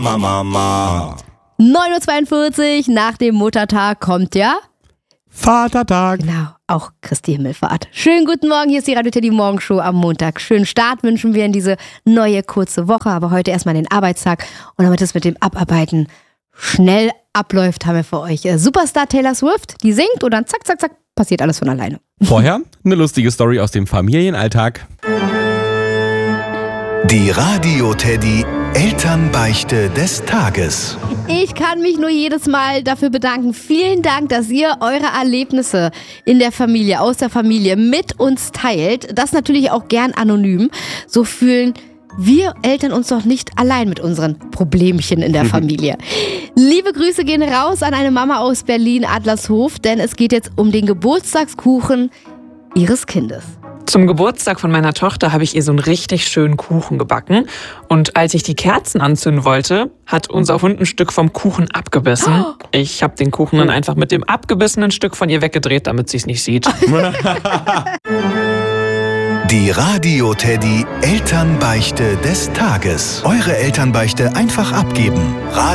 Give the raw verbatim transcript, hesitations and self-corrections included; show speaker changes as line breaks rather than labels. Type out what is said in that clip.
Mama, Mama.
neun Uhr zweiundvierzig, nach dem Muttertag kommt ja
Vatertag.
Genau, auch Christi Himmelfahrt. Schönen guten Morgen, hier ist die Radio Teddy Morgenshow am Montag. Schönen Start wünschen wir in diese neue kurze Woche, aber heute erstmal den Arbeitstag. Und damit es mit dem Abarbeiten schnell abläuft, haben wir für euch Superstar Taylor Swift, die singt und dann zack, zack, zack, passiert alles von alleine.
Vorher eine lustige Story aus dem Familienalltag.
Die Radio Teddy Elternbeichte des Tages.
Ich kann mich nur jedes Mal dafür bedanken. Vielen Dank, dass ihr eure Erlebnisse in der Familie, aus der Familie mit uns teilt. Das natürlich auch gern anonym. So fühlen wir Eltern uns doch nicht allein mit unseren Problemchen in der Familie. Liebe Grüße gehen raus an eine Mama aus Berlin, Adlershof, denn es geht jetzt um den Geburtstagskuchen ihres Kindes.
Zum Geburtstag von meiner Tochter habe ich ihr so einen richtig schönen Kuchen gebacken. Und als ich die Kerzen anzünden wollte, hat unser Hund ein Stück vom Kuchen abgebissen. Ich habe den Kuchen dann einfach mit dem abgebissenen Stück von ihr weggedreht, damit sie es nicht sieht.
Die Radio Teddy Elternbeichte des Tages. Eure Elternbeichte einfach abgeben.